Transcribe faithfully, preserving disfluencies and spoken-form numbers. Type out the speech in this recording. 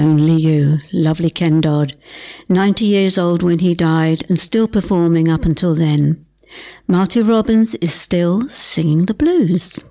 Only You, lovely Ken Dodd, ninety years old when he died and still performing up until then. Marty Robbins is still singing the blues.